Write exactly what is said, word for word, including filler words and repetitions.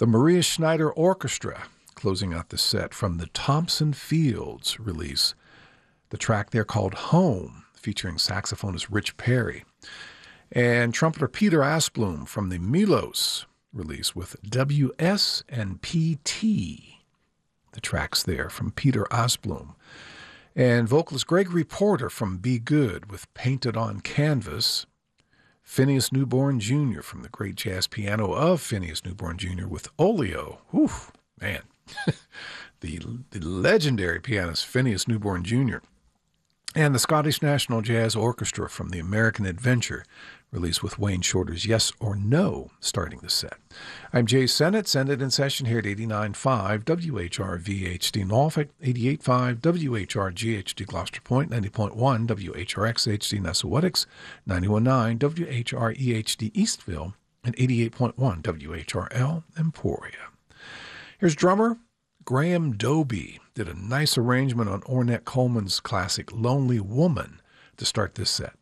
The Maria Schneider Orchestra closing out the set from the Thompson Fields release. The track there called Home, featuring saxophonist Rich Perry. And trumpeter Peter Asplund from the Milos release with W S and P T. The tracks there from Peter Asplund. And vocalist Gregory Porter from Be Good with Painted on Canvas. Phineas Newborn Junior from the great jazz piano of Phineas Newborn Junior with Oleo. Whew, man. the, the legendary pianist Phineas Newborn Junior And the Scottish National Jazz Orchestra from the American Adventure, released with Wayne Shorter's Yes or No, starting the set. I'm Jay Sennett, Sennett in session here at eighty-nine point five W H R V H D Norfolk, eighty-eight point five W H R G H D Gloucester Point, ninety point one W H R X H D Nessawetics, ninety-one point nine W H R E H D Eastville, and eighty-eight point one W H R L Emporia. Here's drummer Graham Doby. Did a nice arrangement on Ornette Coleman's classic Lonely Woman to start this set.